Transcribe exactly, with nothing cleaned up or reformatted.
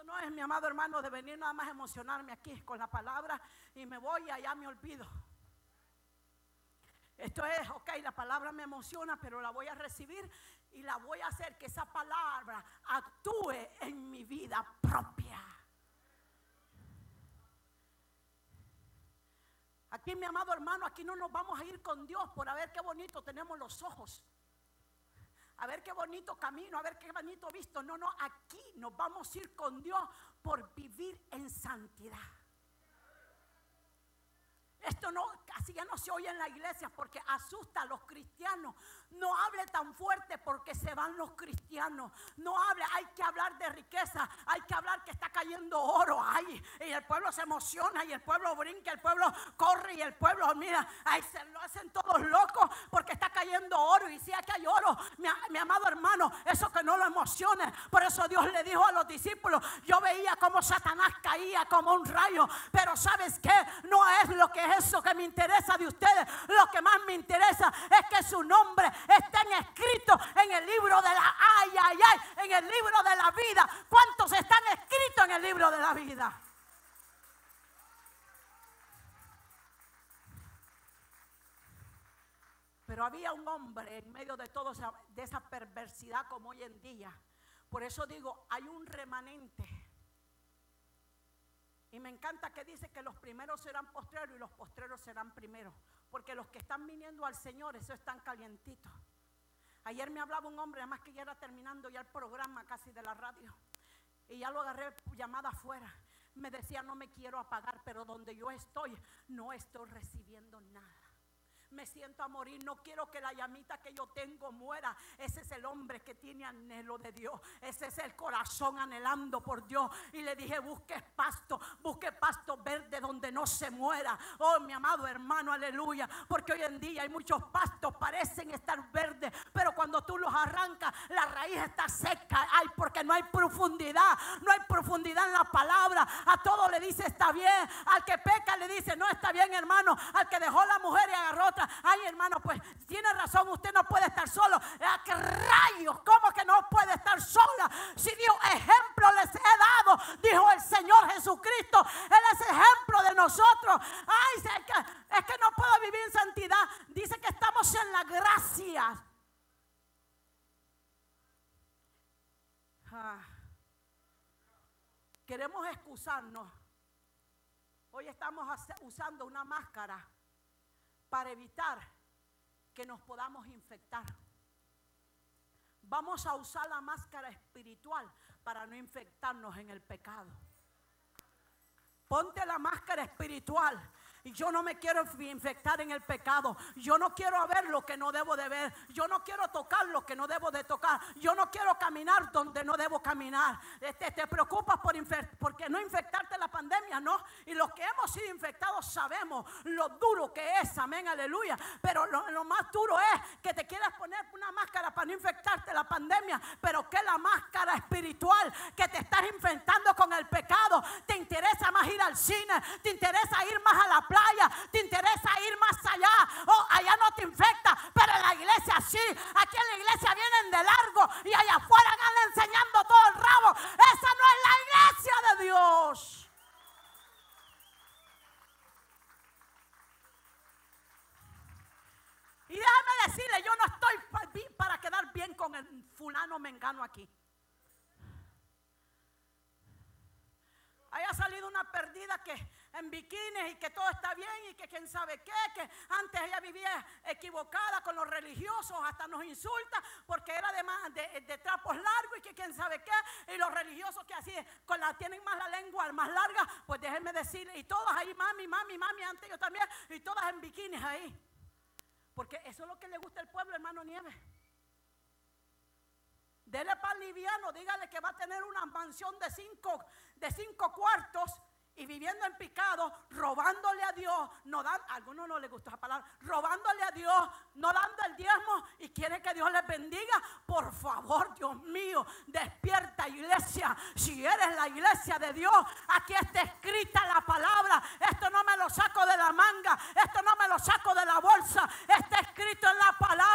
no es, mi amado hermano, de venir nada más a emocionarme aquí con la palabra y me voy y allá me olvido. Esto es, ok, la palabra me emociona, pero la voy a recibir y la voy a hacer que esa palabra actúe en mi vida propia. Aquí, mi amado hermano, aquí no nos vamos a ir con Dios por a ver qué bonito tenemos los ojos, a ver qué bonito camino, a ver qué bonito visto. No, no, aquí nos vamos a ir con Dios por vivir en santidad. Esto no, así ya no se oye en la iglesia porque asusta a los cristianos. No hable tan fuerte porque se van los cristianos. No hable, hay que hablar de riqueza, hay que hablar que está cayendo oro. Ay, y el pueblo se emociona y el pueblo brinca, el pueblo corre y el pueblo, mira, ahí se lo hacen todos locos porque está cayendo oro. Y si aquí hay oro, mi, mi amado hermano, eso que no lo emocione. Por eso Dios le dijo a los discípulos, yo veía como Satanás caía como un rayo, pero ¿sabes qué? No es lo que es eso que me interesa de ustedes. Lo que más me interesa es que su nombre estén escritos en el libro de la ay, ay, ay, en el libro de la vida. ¿Cuántos están escritos en el libro de la vida? Pero había un hombre en medio de toda esa, de esa perversidad como hoy en día. Por eso digo, hay un remanente. Y me encanta que dice que los primeros serán postreros y los postreros serán primeros. Porque los que están viniendo al Señor, eso están calientitos. Ayer me hablaba un hombre, además que ya era terminando ya el programa casi de la radio. Y ya lo agarré llamada afuera. Me decía, no me quiero apagar, pero donde yo estoy, no estoy recibiendo nada. Me siento a morir, no quiero que la llamita que yo tengo muera. Ese es el hombre que tiene anhelo de Dios. Ese es el corazón anhelando por Dios. Y le dije, busque pasto, busque pasto verde donde no se muera. Oh, mi amado hermano, aleluya. Porque hoy en día hay muchos pastos, parecen estar verdes, pero cuando tú los arrancas, la raíz está seca. Ay, porque no hay profundidad, no hay profundidad en la palabra. A todo le dice está bien. Al que peca le dice no está bien, hermano. Al que dejó la mujer y agarró otra, ay, hermano, pues tiene razón, usted no puede estar solo. ¿A qué rayos? ¿Cómo que no puede estar sola? Si Dios ejemplo les he dado, dijo el Señor Jesucristo. Él es ejemplo de nosotros. Ay, es que, es que no puedo vivir en santidad. Dice que estamos en la gracia. Ah. Queremos excusarnos. Hoy estamos usando una máscara para evitar que nos podamos infectar. Vamos a usar la máscara espiritual para no infectarnos en el pecado. Ponte la máscara espiritual. Y yo no me quiero infectar en el pecado. Yo no quiero ver lo que no debo de ver. Yo no quiero tocar lo que no debo de tocar. Yo no quiero caminar donde no debo caminar. Te, te preocupas por porque no infectarte la pandemia, ¿no? Y los que hemos sido infectados sabemos lo duro que es, amén, aleluya. Pero lo, lo más duro es que te quieras poner una máscara para no infectarte la pandemia, pero que la máscara espiritual que te estás infectando con el pecado. Te interesa más ir al cine, te interesa ir más a la playa, te interesa ir más allá. Oh, allá no te infecta, pero en la iglesia sí. Aquí en la iglesia vienen de largo y allá afuera andan enseñando todo el rabo. Esa no es la iglesia de Dios. Y déjame decirle, yo no estoy para quedar bien con el fulano mengano aquí. Haya salido una perdida que en bikini y que todo está bien y que quién sabe qué, que antes ella vivía equivocada con los religiosos, hasta nos insulta porque era de, más, de, de trapos largos y que quién sabe qué, y los religiosos que así con la, tienen más la lengua más larga, pues déjenme decirle, y todas ahí mami, mami, mami, antes yo también, y todas en bikinis ahí, porque eso es lo que le gusta al pueblo, hermano Nieves. Dele pan liviano, dígale que va a tener una mansión de cinco, de cinco cuartos y viviendo en pecado, robándole a Dios, no dan, a algunos no les gusta esa palabra, robándole a Dios, no dando el diezmo y quiere que Dios les bendiga. Por favor, Dios mío, despierta, iglesia. Si eres la iglesia de Dios, aquí está escrita la palabra. Esto no me lo saco de la manga, esto no me lo saco de la bolsa, está escrito en la palabra.